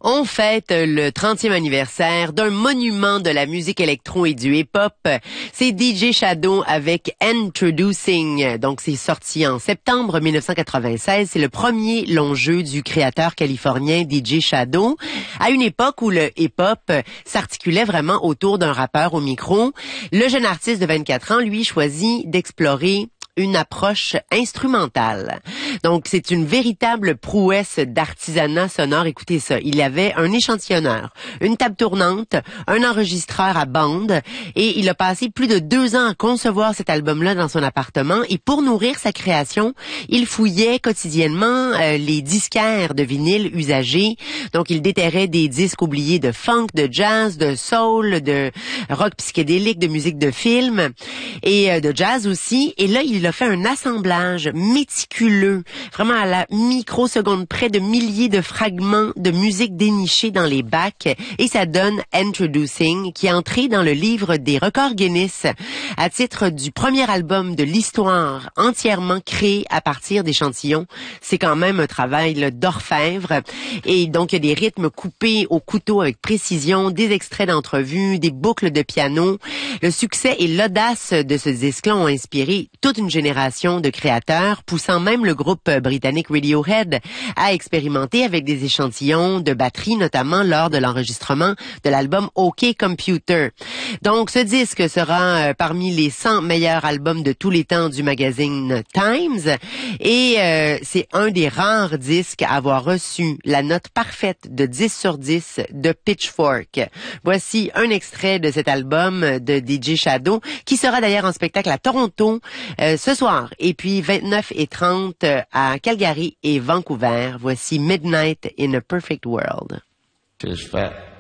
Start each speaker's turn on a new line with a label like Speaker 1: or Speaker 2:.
Speaker 1: On fête le 30e anniversaire d'un monument de la musique électro et du hip-hop. C'est DJ Shadow avec Introducing. Donc, c'est sorti en septembre 1996. C'est le premier long jeu du créateur californien DJ Shadow. À une époque où le hip-hop s'articulait vraiment autour d'un rappeur au micro, le jeune artiste de 24 ans, lui, choisit d'explorer une approche instrumentale. Donc, c'est une véritable prouesse d'artisanat sonore. Écoutez ça. Il y avait un échantillonneur, une table tournante, un enregistreur à bande et il a passé plus de 2 ans à concevoir cet album-là dans son appartement et pour nourrir sa création, il fouillait quotidiennement les disquaires de vinyle usagés. Donc, il déterrait des disques oubliés de funk, de jazz, de soul, de rock psychédélique, de musique de film et de jazz aussi. Et là, il a fait un assemblage méticuleux, vraiment à la microseconde près de milliers de fragments de musique dénichés dans les bacs et ça donne Introducing qui est entré dans le livre des records Guinness à titre du premier album de l'histoire entièrement créé à partir d'échantillons. C'est quand même un travail d'orfèvre et donc il y a des rythmes coupés au couteau avec précision, des extraits d'entrevues, des boucles de piano. Le succès et l'audace de ce disque-là ont inspiré toute une génération de créateurs, poussant même le groupe britannique Radiohead à expérimenter avec des échantillons de batterie, notamment lors de l'enregistrement de l'album OK Computer. Donc, ce disque sera parmi les 100 meilleurs albums de tous les temps du magazine Times et c'est un des rares disques à avoir reçu la note parfaite de 10 sur 10 de Pitchfork. Voici un extrait de cet album de DJ Shadow qui sera d'ailleurs en spectacle à Toronto ce soir et puis 29 et 30 à Calgary et Vancouver. Voici Midnight in a Perfect World.
Speaker 2: Just fat.